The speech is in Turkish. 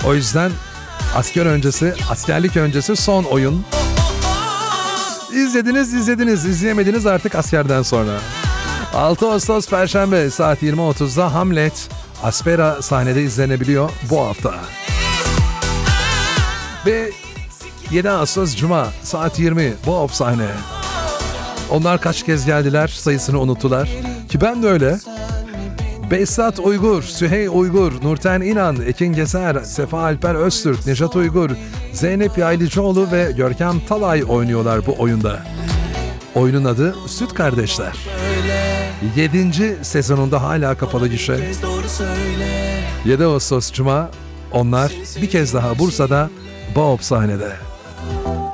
O yüzden askerlik öncesi son oyun. İzlediniz. İzleyemediniz artık askerden sonra. 6 Ağustos Perşembe saat 20.30'da Hamlet Aspera sahnede izlenebiliyor bu hafta. Ve 7 Ağustos Cuma saat 20 Boğop sahne. Onlar kaç kez geldiler sayısını unuttular. Ki ben de öyle. Behzat Uygur, Sühey Uygur, Nurten İnan, Ekin Gezer, Sefa Alper Öztürk, Nejat Uygur, Zeynep Yaylıcıoğlu ve Görkem Talay oynuyorlar bu oyunda. Oyunun adı Süt Kardeşler. 7. sezonunda hala kapalı gişe. 7 Ağustos Cuma onlar bir kez daha Bursa'da Boğop sahnede.